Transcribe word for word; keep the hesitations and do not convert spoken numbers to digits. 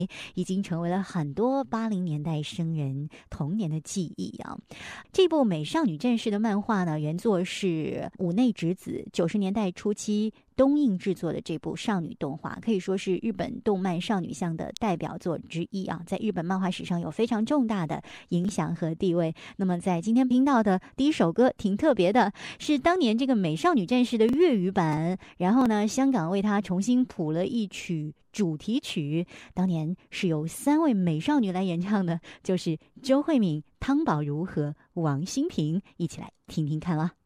已经成为了很多八零年代生人童年的记忆啊。这部《美少女战士》的漫画呢，原作是五内直子九十年代初期东映制作的这部少女动画，可以说是日本动漫少女向的代表作之一啊，在日本漫画史上有非常重大的影响和地位。那么在今天听到的第一首歌挺特别的，是当年这个《美少女战士》的粤语版，然后呢，香港为它重新谱了一曲主题曲，当年是由三位美少女来演唱的，就是周慧敏、汤宝如和王心平，一起来听听看了。